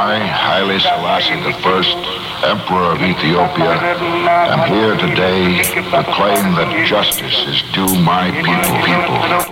I, Haile Selassie I, Emperor of Ethiopia, am here today to claim that justice is due my people.